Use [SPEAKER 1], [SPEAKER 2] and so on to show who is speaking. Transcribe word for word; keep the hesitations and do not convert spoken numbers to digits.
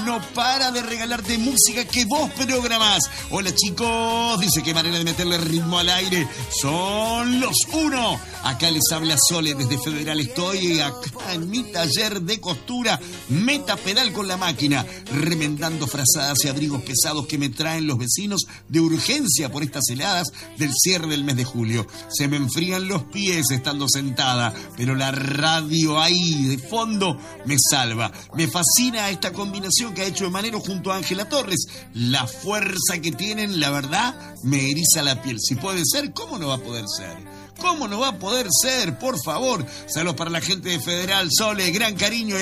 [SPEAKER 1] Federal no para de regalarte música que vos programás. Hola chicos, dice qué manera de meterle ritmo al aire. Son los uno. Acá les habla Sole desde Federal. Estoy acá en mi taller de costura, meta pedal con la máquina, remendando frazadas y abrigos pesados que me traen los vecinos de urgencia por estas heladas del cierre del mes de julio. Se me enfrían los pies estando sentada, pero la radio ahí de fondo me salva. Me fascina esta combinación que ha hecho Emanero junto a Ángela Torres. La fuerza que tienen, la verdad, me eriza la piel. Si puede ser, ¿cómo no va a poder ser? ¿Cómo no va a poder ser? Por favor. Saludos para la gente de Federal. Sole, gran cariño.